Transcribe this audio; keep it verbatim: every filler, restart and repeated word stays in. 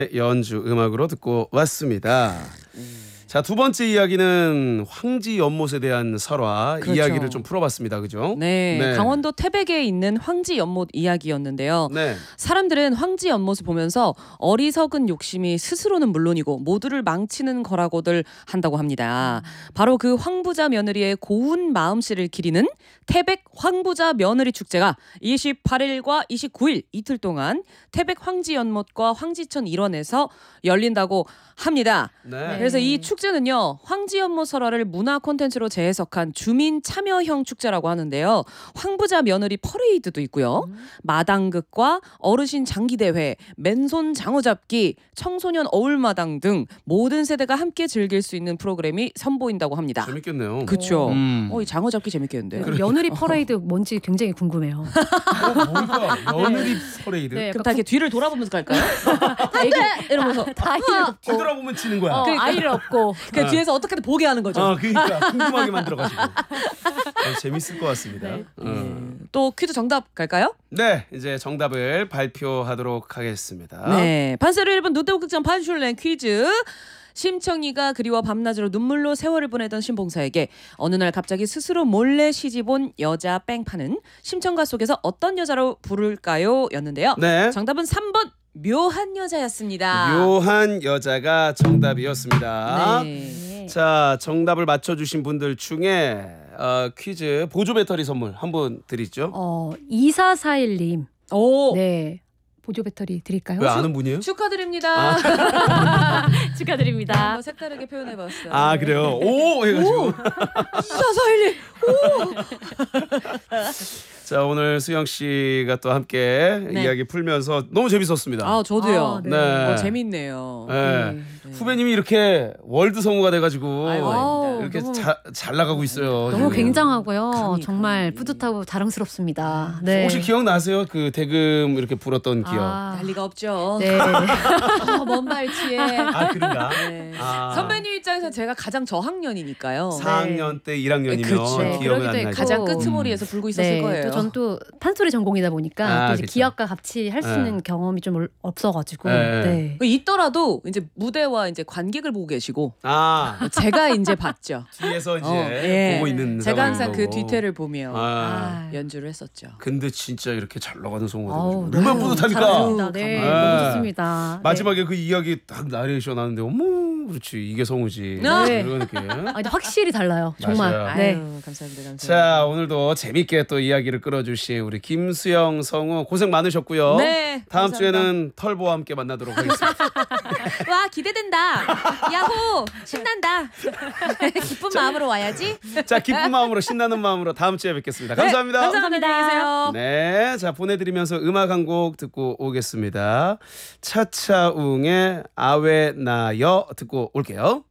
연주 음악으로 듣고 왔습니다. 자, 두 번째 이야기는 황지 연못에 대한 설화. 그렇죠. 이야기를 좀 풀어봤습니다. 그죠? 네, 네. 강원도 태백에 있는 황지 연못 이야기였는데요. 네. 사람들은 황지 연못을 보면서 어리석은 욕심이 스스로는 물론이고 모두를 망치는 거라고들 한다고 합니다. 음. 바로 그 황부자 며느리의 고운 마음씨를 기리는 태백 황부자 며느리 축제가 이십팔 일과 이십구 일 이틀 동안 태백 황지 연못과 황지천 일원에서 열린다고 합니다. 네. 그래서 이 축제는요, 황지 연못 설화를 문화 콘텐츠로 재해석한 주민 참여형 축제라고 하는데요. 황부자 며느리 퍼레이드도 있고요. 음. 마당극과 어르신 장기대회, 맨손 장어잡기, 청소년 어울마당 등 모든 세대가 함께 즐길 수 있는 프로그램이 선보인다고 합니다. 재밌겠네요. 그렇죠. 음. 어, 이 장어잡기 재밌겠는데. 그래. 며느리 퍼레이드 뭔지 굉장히 궁금해요. 어, 뭘까? 며느리 퍼레이드. 네, 그럼 다 이렇게 뒤를 돌아보면서 갈까요? 안돼 이러면서 다 아이를 업고 뒤돌아보면 치는 거야. 어, 그러니까. 아이를 업고 그 뒤에서 어떻게든 보게 하는 거죠. 아, 그러니까 궁금하게 만들어가지고. 아, 재밌을 것 같습니다. 네. 음. 또 퀴즈 정답 갈까요? 네, 이제 정답을 발표하도록 하겠습니다. 네, 판세로 일 분 노태우극장 판슐랭 퀴즈. 심청이가 그리워 밤낮으로 눈물로 세월을 보내던 신봉사에게 어느 날 갑자기 스스로 몰래 시집온 여자 뺑파는 심청가 속에서 어떤 여자로 부를까요? 였는데요. 네. 정답은 삼 번 묘한 여자였습니다. 묘한 여자가 정답이었습니다. 네. 자, 정답을 맞춰주신 분들 중에 어, 퀴즈 보조 배터리 선물 한 분 드리죠. 어, 이사사일 님. 오. 네. 보조 배터리 드릴까요? 왜 아는 분이에요? 축하드립니다. 아. 축하드립니다. 뭐 색다르게 표현해봤어요. 아, 그래요? 오 해가지고. 이사사일님. 오. 자, 오늘 수영 씨가 또 함께 네. 이야기 풀면서 너무 재밌었습니다. 아, 저도요. 아, 네. 네. 어, 재밌네요. 네. 네. 후배님이 이렇게 월드 성우가 돼가지고 아이고, 이렇게 너무, 자, 잘 나가고 있어요. 너무 지금. 굉장하고요. 감히, 정말 감히. 뿌듯하고 자랑스럽습니다. 네. 혹시 기억나세요? 그 대금 이렇게 불었던 기억. 아, 날 리가 없죠. 네. 어, 먼 발치에. 아, 그런가? 네. 아. 선배님 입장에서 제가 가장 저학년이니까요. 사 학년 때 일 학년이면 그쵸. 기억은 안 그러기도 나죠. 가장 끄트머리에서 불고 있었을 네. 거예요. 또 전 또 판소리 전공이다 보니까 아, 또 이제 그쵸. 기악과 같이 할 수 네. 있는 경험이 좀 없어가지고. 네. 네. 있더라도 이제 무대와 이제 관객을 보고 계시고 아, 제가 이제 봤죠. 뒤에서 이제 어, 예. 보고 있는 제가 항상 그 상황인 거고. 뒤태를 보며 아. 아, 연주를 했었죠. 근데 진짜 이렇게 잘 나가는 성우가 아우, 되고 얼마나 너무 뿌듯합니까? 잘하십니다. 네, 네. 너무 좋습니다. 마지막에 그 이야기 딱 나레이션 하는데 어머 그렇지 이게 성우지. 네. 이런 느낌. 네. 아, 근데 확실히 달라요. 정말. 맞아요. 네. 아유, 감사합니다. 감사합니다. 자, 오늘도 재밌게 또 이야기를 끌어주신 우리 김수영 성우 고생 많으셨고요. 네, 다음 감사합니다. 주에는 털보와 함께 만나도록 하겠습니다. 와, 기대된다. 야호, 신난다. 기쁜 마음으로 와야지. 자, 기쁜 마음으로 신나는 마음으로 다음 주에 뵙겠습니다. 감사합니다. 네, 감사합니다. 안녕히 계세요. 네, 자 보내드리면서 음악 한 곡 듣고 오겠습니다. 차차웅의 아웨나여 듣고 올게요.